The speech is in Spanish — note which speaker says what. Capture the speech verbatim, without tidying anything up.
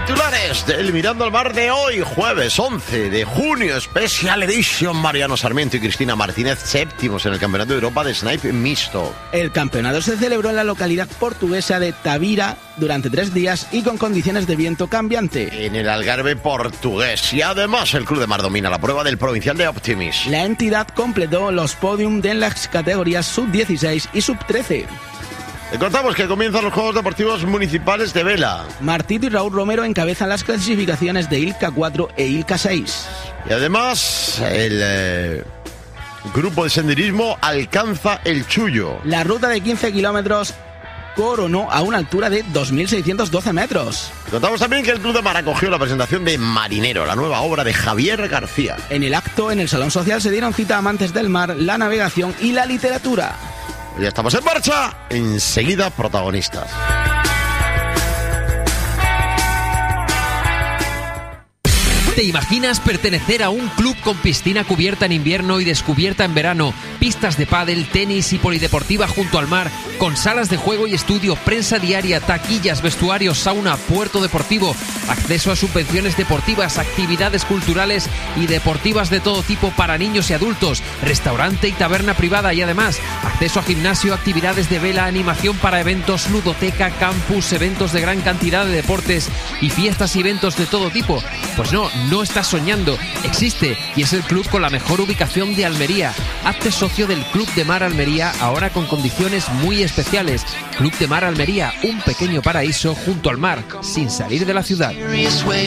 Speaker 1: Titulares del Mirando al Mar de hoy, jueves once de junio, Special Edition. Mariano Sarmiento y Cristina Martínez, séptimos en el Campeonato de Europa de Snipe Mixto.
Speaker 2: El campeonato se celebró en la localidad portuguesa de Tavira durante tres días y con condiciones de viento cambiante.
Speaker 1: En el Algarve portugués. Y además el Club de Mar domina la prueba del Provincial de Optimis.
Speaker 2: La entidad completó los podium de las categorías sub dieciséis y sub trece.
Speaker 1: Le contamos que comienzan los Juegos Deportivos Municipales de Vela.
Speaker 2: Martito y Raúl Romero encabezan las clasificaciones de ILCA cuatro e ILCA seis.
Speaker 1: Y además el eh, grupo de senderismo alcanza el Chullo.
Speaker 2: La ruta de quince kilómetros coronó a una altura de dos mil seiscientos doce metros.
Speaker 1: Contamos también que el Club de Mar acogió la presentación de Marinero, la nueva obra de Javier García.
Speaker 2: En el acto, en el Salón Social, se dieron cita a amantes del mar, la navegación y la literatura.
Speaker 1: Ya estamos en marcha, enseguida protagonistas.
Speaker 3: ¿Te imaginas pertenecer a un club con piscina cubierta en invierno y descubierta en verano, pistas de pádel, tenis y polideportiva junto al mar, con salas de juego y estudio, prensa diaria, taquillas, vestuarios, sauna, puerto deportivo, acceso a subvenciones deportivas, actividades culturales y deportivas de todo tipo para niños y adultos, restaurante y taberna privada y además acceso a gimnasio, actividades de vela, animación para eventos, ludoteca, campus, eventos de gran cantidad de deportes y fiestas y eventos de todo tipo? Pues no, no estás soñando, existe y es el club con la mejor ubicación de Almería. Hazte socio del Club de Mar Almería, ahora con condiciones muy especiales. Club de Mar Almería, un pequeño paraíso junto al mar, sin salir de la ciudad.